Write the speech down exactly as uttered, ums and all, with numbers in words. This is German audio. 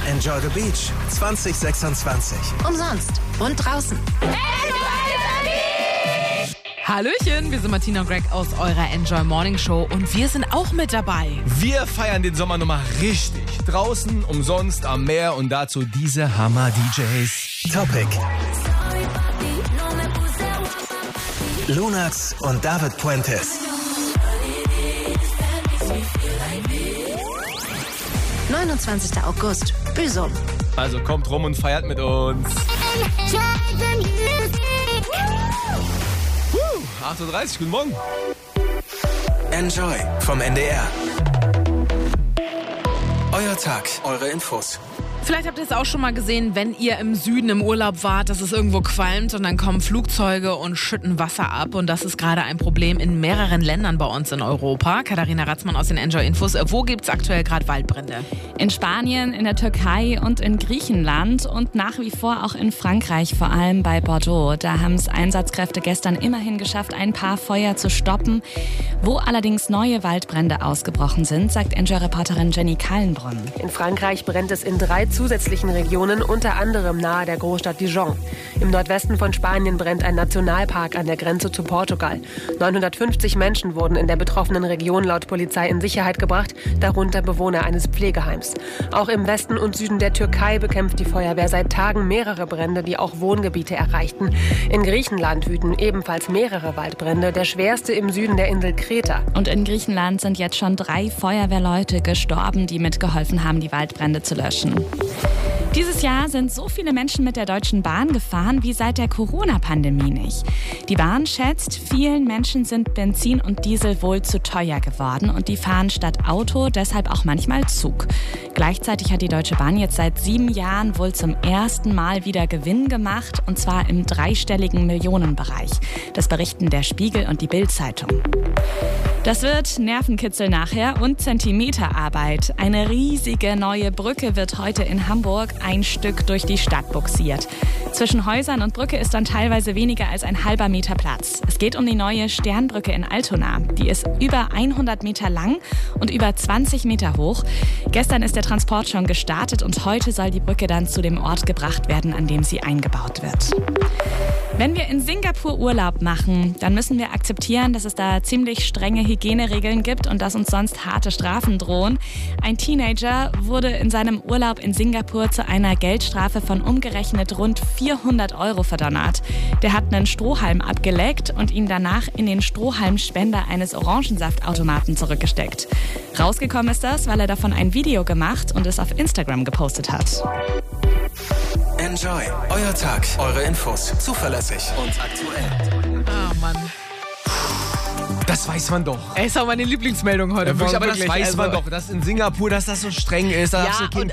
Enjoy the Beach zwanzig sechsundzwanzig. Umsonst und draußen. Hallöchen, wir sind Martina und Greg aus eurer Enjoy Morning Show und wir sind auch mit dabei. Wir feiern den Sommer nochmal richtig. Draußen, umsonst, am Meer und dazu diese Hammer-D Js. Topic. Lunax und David Puentes. neunundzwanzigster August, Büsum. Also kommt rum und feiert mit uns. acht Uhr dreißig, guten Morgen. Enjoy vom N D R. Euer Tag, eure Infos. Vielleicht habt ihr es auch schon mal gesehen, wenn ihr im Süden im Urlaub wart, dass es irgendwo qualmt und dann kommen Flugzeuge und schütten Wasser ab. Und das ist gerade ein Problem in mehreren Ländern bei uns in Europa. Katharina Ratzmann aus den Enjoy Infos. Wo gibt es aktuell gerade Waldbrände? In Spanien, in der Türkei und in Griechenland und nach wie vor auch in Frankreich, vor allem bei Bordeaux. Da haben es Einsatzkräfte gestern immerhin geschafft, ein paar Feuer zu stoppen. Wo allerdings neue Waldbrände ausgebrochen sind, sagt Enjoy-Reporterin Jenny Kallenbrunn. In Frankreich brennt es in drei zusätzlichen Regionen, unter anderem nahe der Großstadt Dijon. Im Nordwesten von Spanien brennt ein Nationalpark an der Grenze zu Portugal. neunhundertfünfzig Menschen wurden in der betroffenen Region laut Polizei in Sicherheit gebracht, darunter Bewohner eines Pflegeheims. Auch im Westen und Süden der Türkei bekämpft die Feuerwehr seit Tagen mehrere Brände, die auch Wohngebiete erreichten. In Griechenland wüten ebenfalls mehrere Waldbrände, der schwerste im Süden der Insel Kreta. Und in Griechenland sind jetzt schon drei Feuerwehrleute gestorben, die mitgeholfen haben, die Waldbrände zu löschen. Dieses Jahr sind so viele Menschen mit der Deutschen Bahn gefahren wie seit der Corona-Pandemie nicht. Die Bahn schätzt, vielen Menschen sind Benzin und Diesel wohl zu teuer geworden und die fahren statt Auto deshalb auch manchmal Zug. Gleichzeitig hat die Deutsche Bahn jetzt seit sieben Jahren wohl zum ersten Mal wieder Gewinn gemacht und zwar im dreistelligen Millionenbereich. Das berichten der Spiegel und die Bild-Zeitung. Das wird Nervenkitzel nachher und Zentimeterarbeit. Eine riesige neue Brücke wird heute in Hamburg ein Stück durch die Stadt bugsiert. Zwischen Häusern und Brücke ist dann teilweise weniger als ein halber Meter Platz. Es geht um die neue Sternbrücke in Altona. Die ist über hundert Meter lang und über zwanzig Meter hoch. Gestern ist der Transport schon gestartet und heute soll die Brücke dann zu dem Ort gebracht werden, an dem sie eingebaut wird. Wenn wir in Singapur Urlaub machen, dann müssen wir akzeptieren, dass es da ziemlich strenge Hygieneregeln gibt und dass uns sonst harte Strafen drohen. Ein Teenager wurde in seinem Urlaub in Singapur zu einer Geldstrafe von umgerechnet rund vierhundert Euro verdonnert. Der hat einen Strohhalm abgeleckt und ihn danach in den Strohhalmspender eines Orangensaftautomaten zurückgesteckt. Rausgekommen ist das, weil er davon ein Video gemacht und es auf Instagram gepostet hat. Enjoy. Euer Tag, eure Infos. Zuverlässig und aktuell. Ah, Mann. Das weiß man doch. Ey, ist auch meine Lieblingsmeldung heute Ja, wirklich, Morgen. aber wirklich. das weiß also, man doch, dass in Singapur, dass das so streng ist. Da Ja, darfst du kein und